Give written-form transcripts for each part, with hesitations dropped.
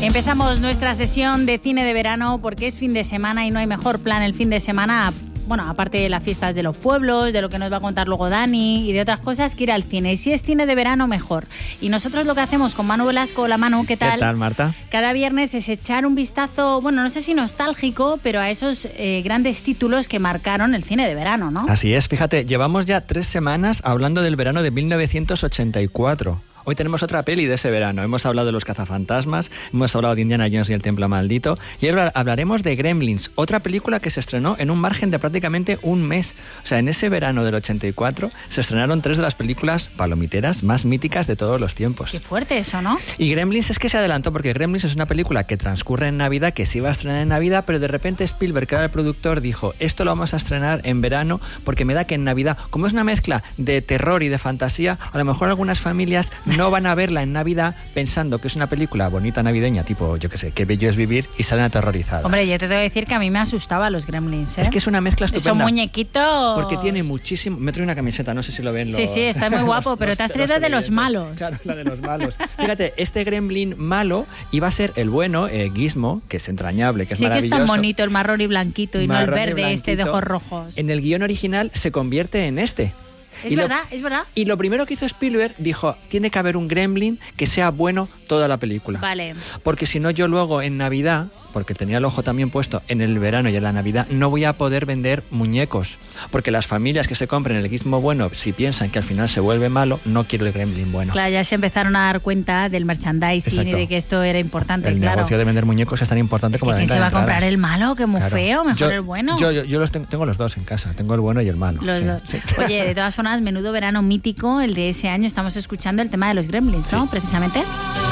Empezamos nuestra sesión de cine de verano porque es fin de semana y no hay mejor plan el fin de semana, bueno, aparte de las fiestas de los pueblos, de lo que nos va a contar luego Dani y de otras cosas, que ir al cine. Y si es cine de verano, mejor. Y nosotros lo que hacemos con Manu Velasco, hola Manu, ¿qué tal? ¿Qué tal, Marta? Cada viernes es echar un vistazo, bueno, no sé si nostálgico, pero a esos grandes títulos que marcaron el cine de verano, ¿no? Así es, fíjate, llevamos ya 3 semanas hablando del verano de 1984. Hoy tenemos otra peli de ese verano. Hemos hablado de Los cazafantasmas, hemos hablado de Indiana Jones y el Templo Maldito, y ahora hablaremos de Gremlins, otra película que se estrenó en un margen de prácticamente un mes. O sea, en ese verano del 84 se estrenaron 3 de las películas palomiteras más míticas de todos los tiempos. Qué fuerte eso, ¿no? Y Gremlins es que se adelantó, porque Gremlins es una película que transcurre en Navidad, que se iba a estrenar en Navidad, pero de repente Spielberg, que era el productor, dijo, esto lo vamos a estrenar en verano porque me da que en Navidad, como es una mezcla de terror y de fantasía, a lo mejor algunas familias no van a verla en Navidad pensando que es una película bonita navideña, tipo, yo qué sé, Qué bello es vivir, y salen aterrorizadas. Hombre, yo te tengo que decir que a mí me asustaba los Gremlins, ¿eh? Es que es una mezcla estupenda. Son muñequitos. Porque tiene muchísimo... Me trae una camiseta, no sé si lo ven. Sí, sí, está muy guapo, pero te has traído de los malos. Claro, la de los malos. Fíjate, este Gremlin malo iba a ser el bueno, Gizmo, que es entrañable, que es maravilloso. Sí, que es tan bonito, el marrón y blanquito, y no el verde este de ojos rojos. En el guión original se convierte en este. Es verdad, es verdad. Y lo primero que hizo Spielberg, dijo, tiene que haber un Gremlin que sea bueno toda la película. Vale. Porque si no, yo luego en Navidad, porque tenía el ojo también puesto en el verano y en la Navidad, no voy a poder vender muñecos. Porque las familias que se compren el Gizmo bueno, si piensan que al final se vuelve malo, no quiero el Gremlin bueno. Claro, ya se empezaron a dar cuenta del merchandising. Exacto. Y de que esto era importante, el negocio de vender muñecos es tan importante como la venta de ¿quién se va a entradas? comprar el malo? Que muy feo, mejor yo, el bueno. Yo los tengo los dos en casa, tengo el bueno y el malo. Los dos. Sí. Oye, de todas formas, menudo verano mítico el de ese año. Estamos escuchando el tema de los Gremlins, ¿no? Precisamente.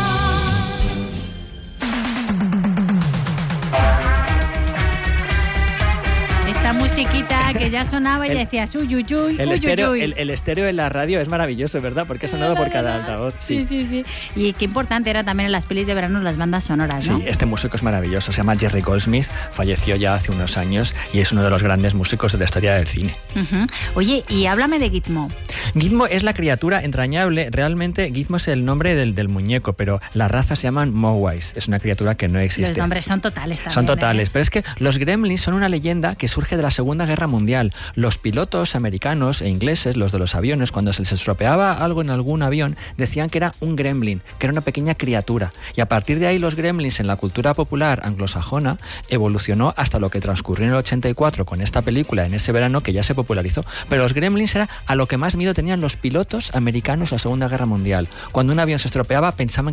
Esta musiquita que ya sonaba y decías uy, uy, uy, el uy, estéreo, uy. El estéreo en la radio es maravilloso, ¿verdad? Porque ha sonado por cada altavoz. Sí. Y qué importante era también en las pelis de verano las bandas sonoras, ¿no? Sí, este músico es maravilloso. Se llama Jerry Goldsmith, falleció ya hace unos años y es uno de los grandes músicos de la historia del cine. Oye, y háblame de Gizmo. Gizmo es la criatura entrañable. Realmente Gizmo es el nombre del muñeco, pero las razas se llaman Mogwais. Es una criatura que no existe. Los nombres son totales también. Son totales, pero es que los Gremlins son una leyenda que surge de la Segunda Guerra Mundial. Los pilotos americanos e ingleses, los de los aviones, cuando se les estropeaba algo en algún avión, decían que era un gremlin, que era una pequeña criatura. Y a partir de ahí los Gremlins en la cultura popular anglosajona evolucionó hasta lo que transcurrió en el 84 con esta película, en ese verano que ya se popularizó. Pero los Gremlins era a lo que más miedo tenían los pilotos americanos en la Segunda Guerra Mundial. Cuando un avión se estropeaba pensaban